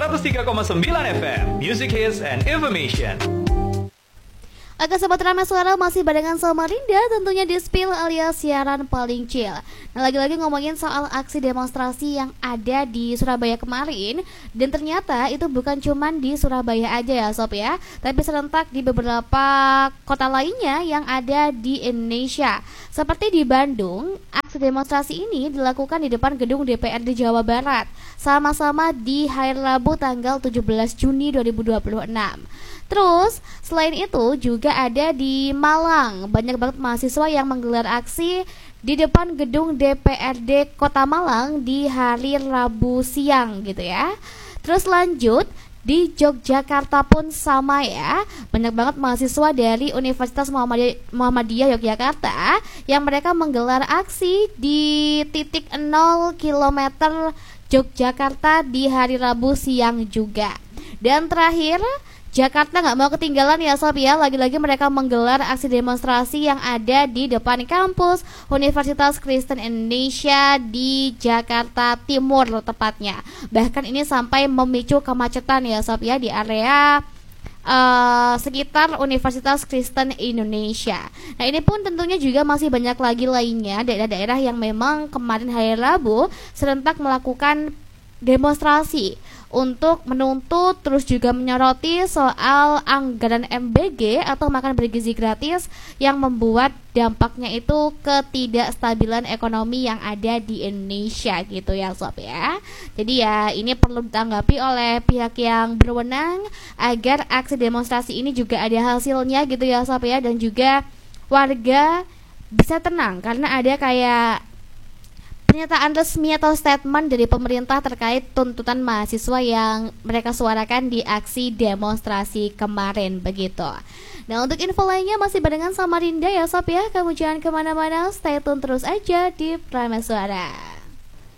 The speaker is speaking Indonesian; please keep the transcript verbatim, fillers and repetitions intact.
seratus tiga koma sembilan F M, Music Hits and Information. Oke Sobat Rame Suara, masih barengan sama Rinda tentunya di Spill alias siaran paling chill. Nah lagi-lagi ngomongin soal aksi demonstrasi yang ada di Surabaya kemarin. Dan ternyata itu bukan cuman di Surabaya aja ya Sob ya, tapi serentak di beberapa kota lainnya yang ada di Indonesia. Seperti di Bandung, aksi demonstrasi ini dilakukan di depan gedung D P R D Jawa Barat, sama-sama di hari Rabu tanggal tujuh belas Juni dua ribu dua puluh enam. Terus, selain itu juga ada di Malang. Banyak banget mahasiswa yang menggelar aksi di depan gedung D P R D Kota Malang di hari Rabu siang gitu ya. Terus lanjut, di Yogyakarta pun sama ya. Banyak banget mahasiswa dari Universitas Muhammadiyah, Muhammadiyah Yogyakarta yang mereka menggelar aksi di titik nol kilometer Yogyakarta di hari Rabu siang juga. Dan terakhir, Jakarta nggak mau ketinggalan ya Sob ya. Lagi-lagi mereka menggelar aksi demonstrasi yang ada di depan kampus Universitas Kristen Indonesia di Jakarta Timur tepatnya. Bahkan ini sampai memicu kemacetan ya Sob ya di area uh, sekitar Universitas Kristen Indonesia. Nah ini pun tentunya juga masih banyak lagi lainnya daerah-daerah yang memang kemarin hari Rabu serentak melakukan demonstrasi untuk menuntut terus juga menyoroti soal anggaran M B G atau makan bergizi gratis yang membuat dampaknya itu ketidakstabilan ekonomi yang ada di Indonesia gitu ya Sob ya. Jadi ya ini perlu ditanggapi oleh pihak yang berwenang agar aksi demonstrasi ini juga ada hasilnya gitu ya Sob ya, dan juga warga bisa tenang karena ada kayak pernyataan resmi atau statement dari pemerintah terkait tuntutan mahasiswa yang mereka suarakan di aksi demonstrasi kemarin begitu. Nah untuk info lainnya masih barengan sama Rinda ya Sob ya. Kamu jangan kemana-mana, stay tune terus aja di Prime Suara.